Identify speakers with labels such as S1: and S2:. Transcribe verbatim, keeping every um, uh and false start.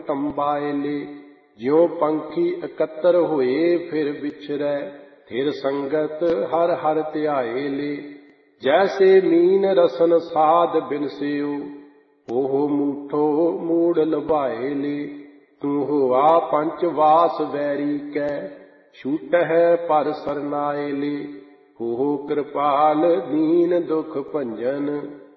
S1: ਟੰਬਾਏ ਲੇ। ਜਿਉ ਪੰਖੀ ਇਕੱਤਰ ਹੋਏ ਫਿਰ ਵਿਛਰੈ, ਫਿਰ ਸੰਗਤ ਹਰ ਹਰ ਧਿਆਏ ਲੇ। ਜੈਸੇ ਮੀਨ ਰਸਨ ਸਾਧ ਬਿਨਸਿਉ, ਉਹ ਮੂਠੋ ਮੂੜ ਲੁਭਾਏ ਲੇ। ਤੂੰ ਹੋਆ ਪੰਚ ਵਾਸ ਵੈਰੀ ਕੈ, ਛੂਟਹਿ ਪਰ ਸਰਨਾਏ ਲੇ। ਉਹ ਕਿਰਪਾਲ ਦੀਨ ਦੁਖ ਭੰਜਨ,